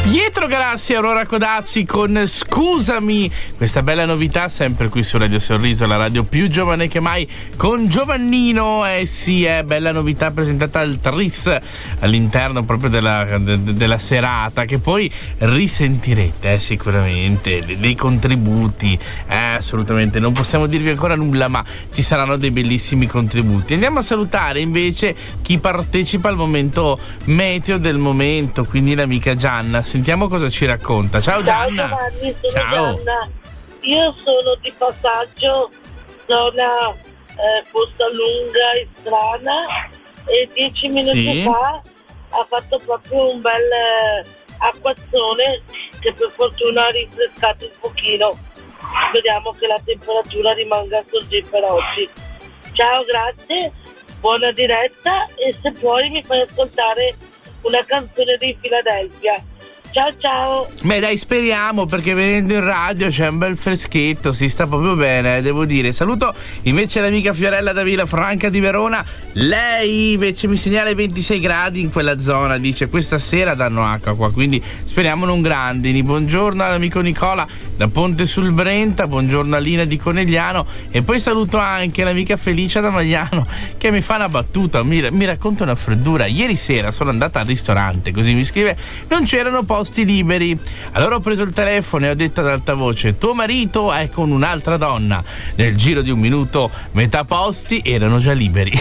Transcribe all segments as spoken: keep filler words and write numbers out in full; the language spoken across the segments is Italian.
Pietro Galassi e Aurora Codazzi con Scusami, questa bella novità sempre qui su Radio Sorriso, la radio più giovane che mai, con Giovannino. Eh sì, è bella novità presentata al Tris all'interno proprio della, de, della serata, che poi risentirete eh, sicuramente, dei contributi, eh, assolutamente non possiamo dirvi ancora nulla, ma ci saranno dei bellissimi contributi. Andiamo a salutare invece chi partecipa al momento meteo del momento, quindi l'amica Gianna. Sentiamo cosa ci racconta. Ciao Gianna. Ciao Giovanni, sono Ciao. Gianna. Io sono di passaggio, zona eh, Costa Lunga, Istrana, e dieci minuti Sì. fa ha fatto proprio un bel eh, acquazzone che per fortuna ha rinfrescato un pochino. Speriamo che la temperatura rimanga così per oggi. Ciao, grazie, buona diretta, e se puoi mi fai ascoltare una canzone di Philadelphia. Ciao ciao. Beh dai, speriamo, perché venendo in radio c'è un bel freschetto, si sta proprio bene, eh, devo dire. Saluto invece l'amica Fiorella da Villafranca di Verona. Lei invece mi segnala i ventisei gradi in quella zona, dice questa sera danno acqua qua, quindi speriamo non grandini. Buongiorno all'amico Nicola da Ponte sul Brenta, buongiorno a Lina di Conegliano, e poi saluto anche l'amica Felicia da Magliano che mi fa una battuta, mi, mi racconta una freddura. Ieri sera sono andata al ristorante, così mi scrive, non c'erano posti liberi, allora ho preso il telefono e ho detto ad alta voce: tuo marito è con un'altra donna. Nel giro di un minuto metà posti erano già liberi.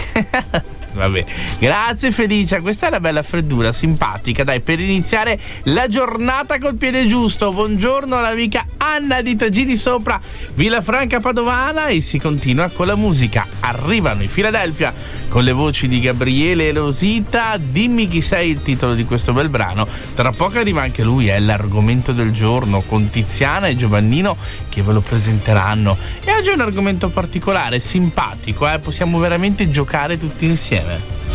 Vabbè, grazie Felicia, questa è una bella freddura simpatica, dai, per iniziare la giornata col piede giusto. Buongiorno all'amica Anna di Tagiti Sopra, Villafranca Padovana, e si continua con la musica. Arrivano i Philadelphia con le voci di Gabriele e Rosita. Dimmi chi sei, il titolo di questo bel brano. Tra poco arriva anche lui, è l'argomento del giorno, con Tiziana e Giovannino che ve lo presenteranno. E oggi è un argomento particolare, simpatico, eh? Possiamo veramente giocare tutti insieme.